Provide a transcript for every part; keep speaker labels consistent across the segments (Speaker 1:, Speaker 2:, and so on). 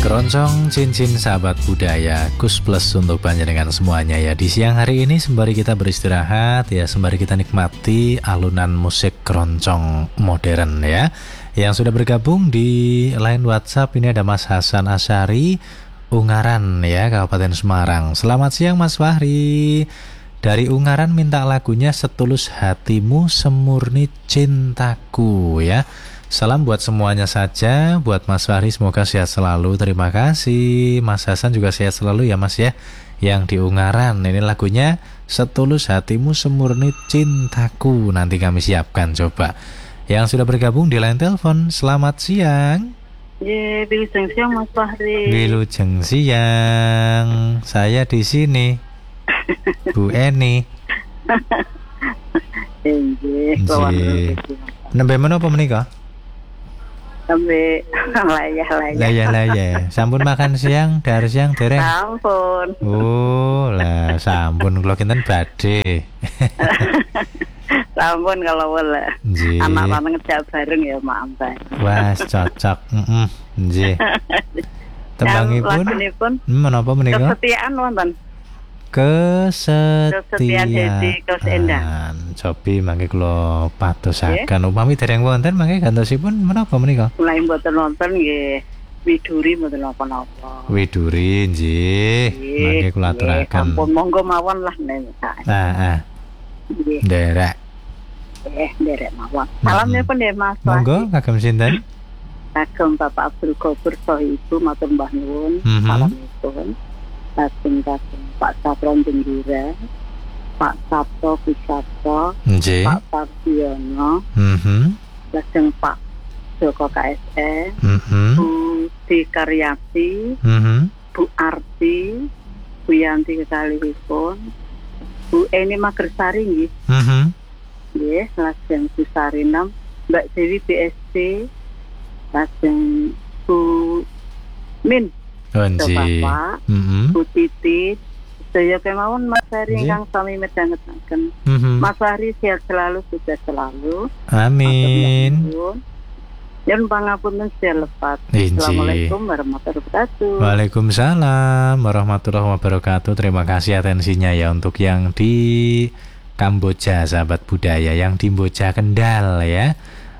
Speaker 1: Keroncong cincin sahabat budaya Kus Plus untuk panjenengan semuanya ya. Di siang hari ini sembari kita beristirahat ya, sembari kita nikmati alunan musik keroncong modern ya. Yang sudah bergabung di line WhatsApp ini ada Mas Hasan Asyari Ungaran ya, Kabupaten Semarang. Selamat siang Mas Fahri. Dari Ungaran minta lagunya Setulus Hatimu Semurni Cintaku ya. Salam buat semuanya saja, buat Mas Fahri semoga sehat selalu. Terima kasih. Mas Hasan juga sehat selalu ya Mas ya. Yang di Ungaran, ini lagunya Setulus Hatimu Semurni Cintaku. Nanti kami siapkan coba. Yang sudah bergabung di line telepon, selamat siang.
Speaker 2: Wilujeng siang Mas Fahri.
Speaker 1: Wilujeng siang. Saya di sini. Bu Eni. Nembe menapa menika?
Speaker 2: Sampai
Speaker 1: layah. Sampun makan siang, dahar siang dereng.
Speaker 2: Sampun.
Speaker 1: Oh, lah sampun kula kinten badhe.
Speaker 2: Sampun kalau boleh. Anak lanang ngejak bareng ya Mak Ambay.
Speaker 1: Wah, cocok. Nggih. Tembangipun menapa menika?
Speaker 2: Kesetiaan wonten.
Speaker 1: Kesetiaan
Speaker 2: Dedi Kos Endah.
Speaker 1: Cobi mangke kula patosaken upami dereng wonten mangke gantosipun menapa menika?
Speaker 2: Mulai mboten nonton nggih widuri mboten napa-napa.
Speaker 1: Widuri nggih. Mangke kula aturaken.
Speaker 2: Ampun monggo mawon lah nek.
Speaker 1: Nggih. Derek.
Speaker 2: Derek mawon. Salamnya pun ya Mas.
Speaker 1: Monggo kagem sinten?
Speaker 2: Kagem Bapak Abdul Gofur saha Ibu matur mbah nuwun. Salamipun. Kagem Pak Sapron Jenggira, Pak Sabto Pisarto, Pak Pardiono, lajeng Pak Joko KSE, Bu Dikaryati, Bu Arti, Bu Yanti kekalihipun, Bu Eni Magersari nggih. Nggih, lajeng Bu Sarinam, Mbak Dewi BSC, lajeng Bu Min. Bapak, Bu Titi, saya kemauan Mas Fahri yang kami medangetaken. Mas Fahri sehat selalu, sukses selalu.
Speaker 1: Amin.
Speaker 2: Yang pangapunten sehat lepat. Assalamualaikum warahmatullahi wabarakatuh.
Speaker 1: Waalaikumsalam warahmatullahi wabarakatuh. Terima kasih atensinya ya untuk yang di Kamboja, sahabat budaya, yang di Boja Kendal ya.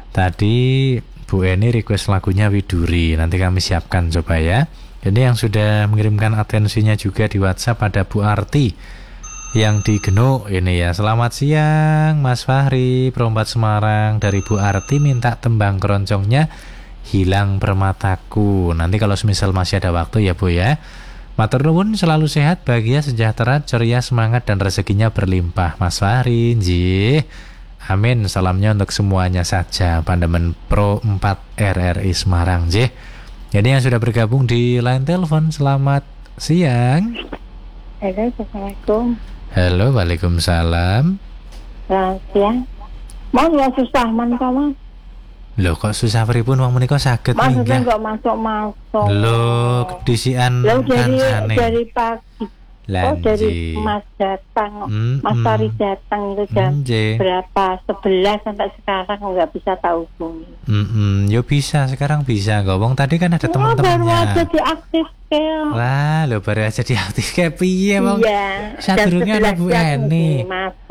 Speaker 1: Tadi Bu Eni request lagunya Widuri. Nanti kami siapkan coba ya. Ini yang sudah mengirimkan atensinya juga di WhatsApp ada Bu Arti yang di Genuk ini ya. Selamat siang Mas Fahri, Perompat Semarang. Dari Bu Arti minta tembang keroncongnya Hilang Permataku. Nanti kalau semisal masih ada waktu ya Bu ya. Matur nuwun, selalu sehat, bahagia, sejahtera, ceria, semangat dan rezekinya berlimpah Mas Fahri. Nggih. Amin. Salamnya untuk semuanya saja. Pandemen Pro 4 RRI Semarang. Nggih. Jadi yang sudah bergabung di line telepon, selamat siang.
Speaker 2: Halo, Assalamualaikum.
Speaker 1: Halo, Waalaikumsalam.
Speaker 2: Selamat siang. Mau nggak susah menika Mas?
Speaker 1: Loh kok susah pripun wong menika saged
Speaker 2: minggah? Maksudnya nggak masuk.
Speaker 1: Loh, kedisian kancane.
Speaker 2: Dari pagi. Dari Mas datang, Mas Tari datang itu jam berapa? 11 sampai sekarang nggak bisa tahu hubungi.
Speaker 1: Yo bisa, sekarang bisa. Wong tadi kan ada teman-temannya.
Speaker 2: Baru aja diaktif kayak.
Speaker 1: Wah, lo baru aja diaktif kayak piye wong?
Speaker 2: Iya.
Speaker 1: Sadurunge ana Bu Eni.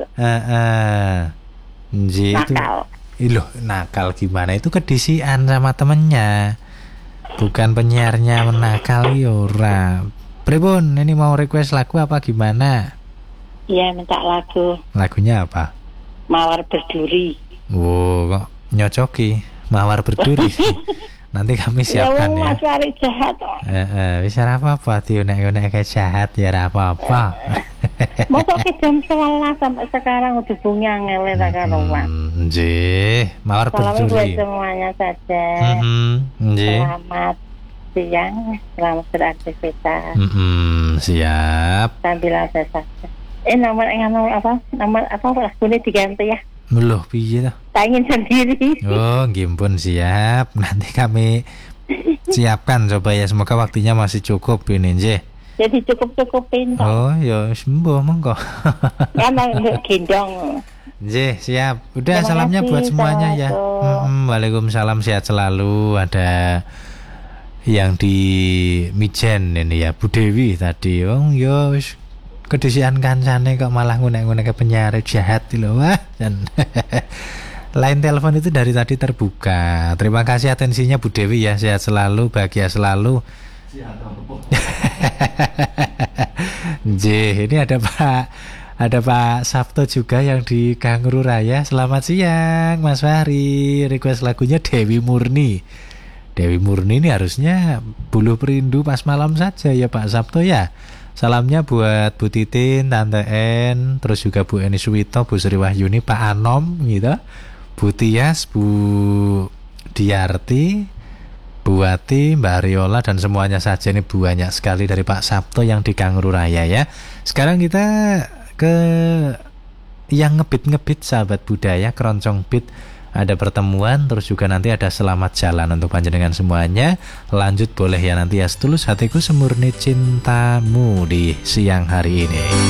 Speaker 2: Nakal.
Speaker 1: Loh, nakal gimana? Itu kedisian sama temennya. Bukan penyiarnya menakal ora. Pripun, ini mau request lagu apa gimana?
Speaker 2: Iya, minta lagu.
Speaker 1: Lagunya apa?
Speaker 2: Mawar Berduri.
Speaker 1: Wow, kok nyocoki Mawar Berduri. Nanti kami siapkan ya.
Speaker 2: Mas Fahri jahat.
Speaker 1: Bisa apa-apa, tionek-tionek kayak jahat ya apa-apa.
Speaker 2: Mosok ke jam 11 sampai sekarang hubungi angel tak karuan.
Speaker 1: Nggih, Mawar Berduri.
Speaker 2: Selamat buat semuanya saja.
Speaker 1: Nggih.
Speaker 2: Selamat siang, selamat beraktivitas.
Speaker 1: Siap.
Speaker 2: Sambil ada saja. Nomor apa lagunya diganti ya?
Speaker 1: Loh, piye ta?
Speaker 2: Tangin sendiri.
Speaker 1: Oh, nggih pun siap. Nanti kami siapkan coba ya. Semoga waktunya masih cukup ini, nggih.
Speaker 2: Jadi cukup-cukupin.
Speaker 1: Oh, ya sembuh monggo.
Speaker 2: Kan gendong.
Speaker 1: Nggih, siap. Udah, salamnya buat semuanya ya. Waalaikumsalam, sehat selalu. Ada yang di Mijen ini ya, Bu Dewi tadi. Yo wis kedisian kancane kok malah ngunek-ngunek ke penyiar jahat lho. Wah, dan line telepon itu dari tadi terbuka. Terima kasih atensinya Bu Dewi ya, sehat selalu, bahagia selalu. Ini ada Pak Sabto juga yang di Kanguru Raya. Selamat siang Mas Fahri. Request lagunya Dewi Murni. Dewi Murni ini harusnya Buluh Perindu pas malam saja ya Pak Sabto ya. Salamnya buat Bu Titin, Tante En, terus juga Bu Eni Suwito, Bu Sri Wahyuni, Pak Anom gitu, Bu Tias, Bu Diarti, Bu Wati, Mbak Ariola, dan semuanya saja. Ini banyak sekali dari Pak Sabto yang di Kanguru Raya ya. Sekarang kita ke yang ngebit-ngebit sahabat budaya, keroncong beat. Ada pertemuan, terus juga nanti ada selamat jalan untuk panjenengan semuanya. Lanjut boleh ya nanti ya, setulus hatiku semurni cintamu di siang hari ini.